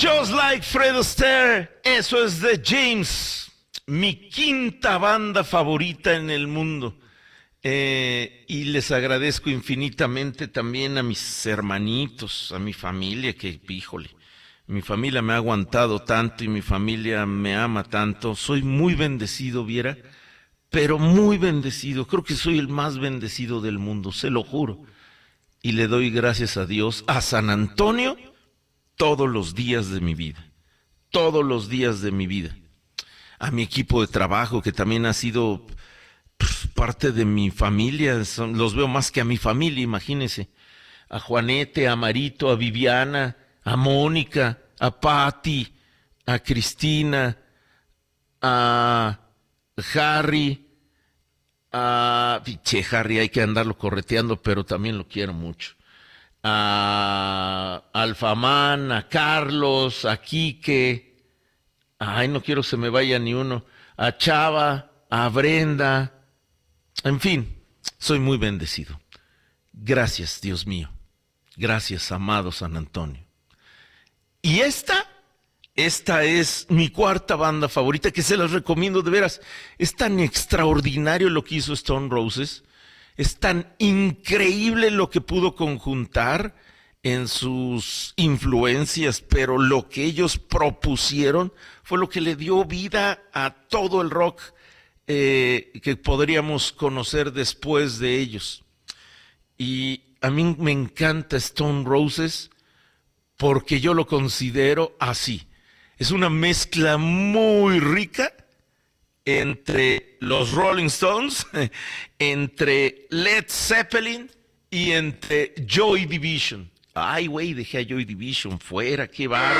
Just Like Fred Astaire, eso es de James, mi quinta banda favorita en el mundo. Y les agradezco infinitamente también a mis hermanitos, a mi familia, que híjole, mi familia me ha aguantado tanto y mi familia me ama tanto. Soy muy bendecido, viera, pero muy bendecido. Creo que soy el más bendecido del mundo, se lo juro. Y le doy gracias a Dios, a San Antonio, todos los días de mi vida. Todos los días de mi vida. A mi equipo de trabajo, que también ha sido parte de mi familia, los veo más que a mi familia, imagínense. A Juanete, a Marito, a Viviana, a Mónica, a Patti, a Cristina, a Harry, Harry hay que andarlo correteando, pero también lo quiero mucho. A Alfamán, a Carlos, a Quique, ay, no quiero que se me vaya ni uno, a Chava, a Brenda, en fin, soy muy bendecido. Gracias, Dios mío. Gracias, amado San Antonio. Y esta es mi cuarta banda favorita, que se las recomiendo de veras. Es tan extraordinario lo que hizo Stone Roses, es tan increíble lo que pudo conjuntar en sus influencias, pero lo que ellos propusieron fue lo que le dio vida a todo el rock que podríamos conocer después de ellos. Y a mí me encanta Stone Roses porque yo lo considero así. Es una mezcla muy rica entre los Rolling Stones, entre Led Zeppelin y entre Joy Division. Ay, güey, dejé a Joy Division fuera, qué bárbaro.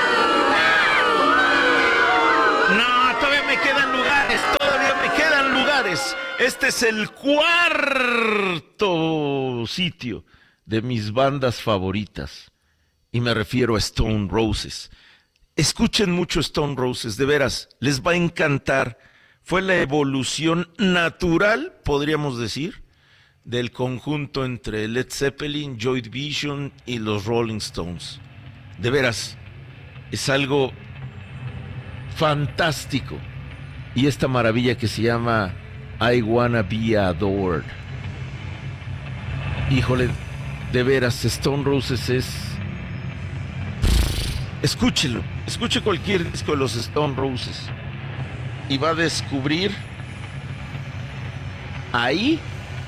No, todavía me quedan lugares. Este es el cuarto sitio de mis bandas favoritas. Y me refiero a Stone Roses. Escuchen mucho Stone Roses, de veras, les va a encantar. Fue la evolución natural, podríamos decir, del conjunto entre Led Zeppelin, Joy Division y los Rolling Stones. De veras, es algo fantástico. Y esta maravilla que se llama I Wanna Be Adored. Híjole, de veras, Stone Roses es... Escúchelo, escuche cualquier disco de los Stone Roses y va a descubrir ahí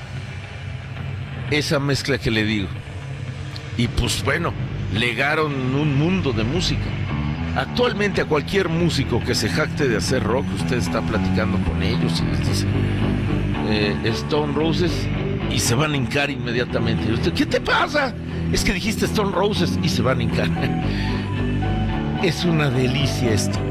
esa mezcla que le digo. Y pues bueno, legaron un mundo de música. Actualmente a cualquier músico que se jacte de hacer rock, usted está platicando con ellos y les dice Stone Roses y se van a hincar inmediatamente. Y usted, ¿qué te pasa? Es que dijiste Stone Roses y se van a hincar. Es una delicia esto.